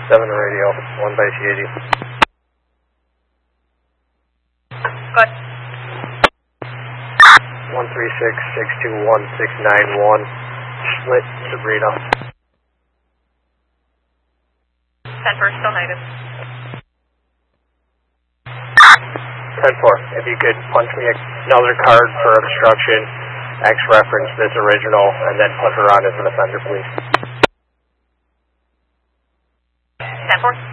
7 radio, 1 by C80. Good. 136-621-691, split Sabrina. 10-4, still negative. 10-4, if you could punch me another card for obstruction, X-reference this original, and then put her on as an offender, please. 10-4.